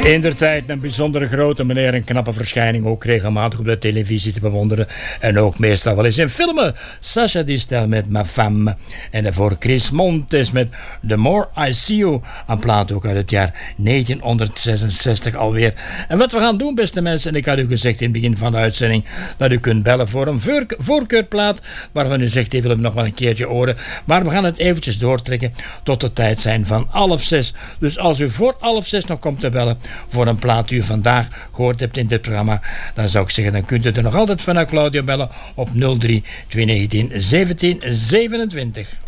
Indertijd een bijzondere grote meneer, een knappe verschijning, ook regelmatig op de televisie te bewonderen en ook meestal wel eens in filmen. Sacha Distel met Ma Femme en daarvoor Chris Montes met The More I See You, een plaat ook uit het jaar 1966 alweer. En wat we gaan doen, beste mensen, en ik had u gezegd in het begin van de uitzending dat u kunt bellen voor een voorkeurplaat waarvan u zegt, die wil ik nog wel een keertje horen, maar we gaan het eventjes doortrekken tot de tijd zijn van 5:30. Dus als u voor 5:30 nog komt te bellen voor een plaat die u vandaag gehoord hebt in dit programma, dan zou ik zeggen, dan kunt u er nog altijd vanuit Claudio bellen op 03 219 17 27.